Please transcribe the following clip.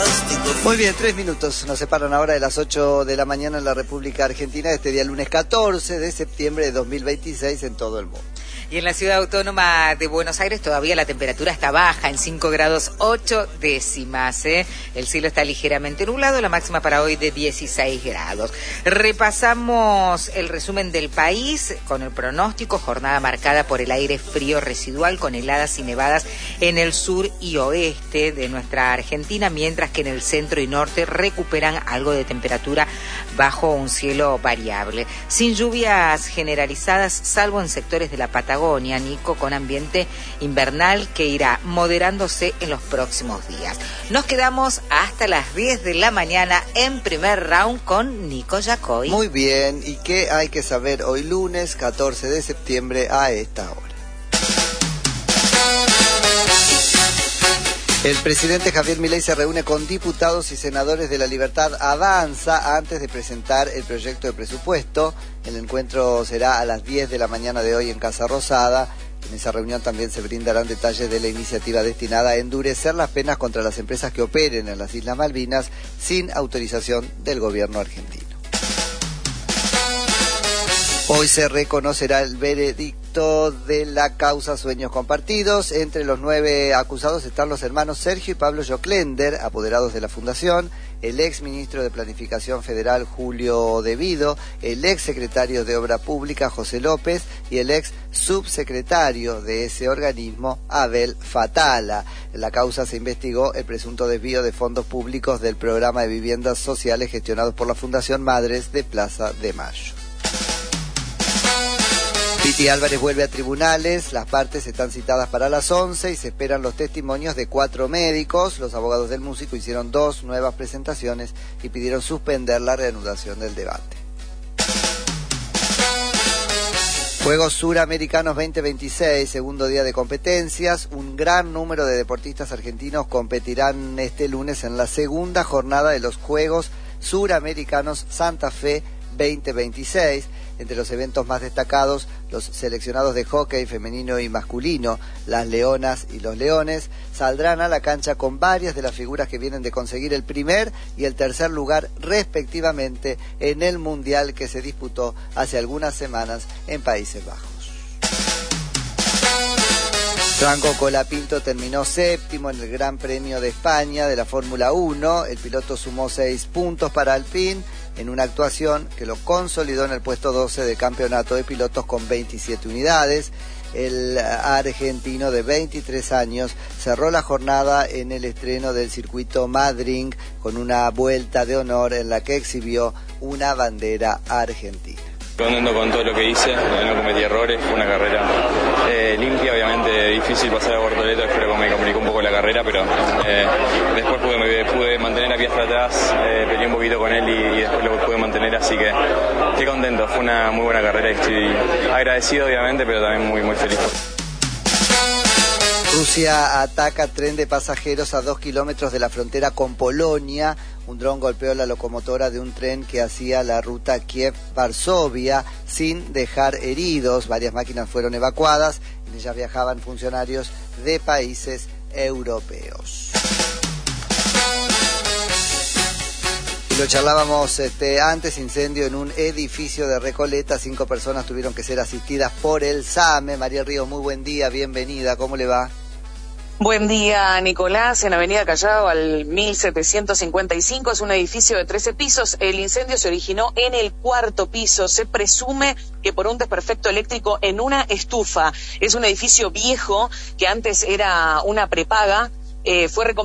Muy bien, 3 minutos nos separan ahora de las 8 de la mañana en la República Argentina, este día lunes 14 de septiembre de 2026 en todo el mundo. Y en la ciudad autónoma de Buenos Aires todavía la temperatura está baja, en 5 grados 8 décimas. El cielo está ligeramente nublado, la máxima para hoy de 16 grados. Repasamos el resumen del país con el pronóstico, jornada marcada por el aire frío residual con heladas y nevadas en el sur y oeste de nuestra Argentina, mientras que en el centro y norte recuperan algo de temperatura bajo un cielo variable. Sin lluvias generalizadas, salvo en sectores de la Patagonia, Nico, con ambiente invernal que irá moderándose en los próximos días. Nos quedamos hasta las 10 de la mañana en primer round con Nico Yacoy. Muy bien, ¿y qué hay que saber hoy lunes 14 de septiembre a esta hora? El presidente Javier Milei se reúne con diputados y senadores de La Libertad Avanza antes de presentar el proyecto de presupuesto. El encuentro será a las 10 de la mañana de hoy en Casa Rosada. En esa reunión también se brindarán detalles de la iniciativa destinada a endurecer las penas contra las empresas que operen en las Islas Malvinas sin autorización del gobierno argentino. Hoy se reconocerá el veredicto de la causa Sueños Compartidos. Entre los 9 acusados están los hermanos Sergio y Pablo Joclender, apoderados de la Fundación, el ex ministro de Planificación Federal Julio De Vido, el ex secretario de Obra Pública José López y el ex subsecretario de ese organismo Abel Fatala. En la causa se investigó el presunto desvío de fondos públicos del programa de viviendas sociales gestionados por la Fundación Madres de Plaza de Mayo. Piti Álvarez vuelve a tribunales, las partes están citadas para las 11 y se esperan los testimonios de 4 médicos. Los abogados del músico hicieron 2 nuevas presentaciones y pidieron suspender la reanudación del debate. Juegos Suramericanos 2026, segundo día de competencias. Un gran número de deportistas argentinos competirán este lunes en la segunda jornada de los Juegos Suramericanos Santa Fe 2026. Entre los eventos más destacados, los seleccionados de hockey femenino y masculino, las Leonas y los Leones, saldrán a la cancha con varias de las figuras que vienen de conseguir el primer y el tercer lugar respectivamente en el Mundial que se disputó hace algunas semanas en Países Bajos. Franco Colapinto terminó séptimo en el Gran Premio de España de la Fórmula 1. El piloto sumó 6 puntos para Alpine en una actuación que lo consolidó en el puesto 12 del campeonato de pilotos con 27 unidades. El argentino de 23 años cerró la jornada en el estreno del circuito Madrid con una vuelta de honor en la que exhibió una bandera argentina. Contento con todo lo que hice, no cometí errores, fue una carrera limpia, obviamente difícil pasar a Bortoleto, espero que me complicó un poco la carrera, pero después pude mantener a pie hasta atrás, peleé un poquito con él y después lo pude mantener, así que estoy contento, fue una muy buena carrera y estoy agradecido obviamente, pero también muy muy feliz. Rusia ataca tren de pasajeros a 2 kilómetros de la frontera con Polonia. Un dron golpeó la locomotora de un tren que hacía la ruta Kiev-Varsovia sin dejar heridos. Varias máquinas fueron evacuadas. En ellas viajaban funcionarios de países europeos. Y lo charlábamos antes, incendio en un edificio de Recoleta. 5 personas tuvieron que ser asistidas por el SAME. María Ríos, muy buen día, bienvenida, ¿cómo le va? Buen día, Nicolás. En Avenida Callao, al 1755, es un edificio de 13 pisos. El incendio se originó en el 4º piso. Se presume que por un desperfecto eléctrico en una estufa. Es un edificio viejo que antes era una prepaga. Fue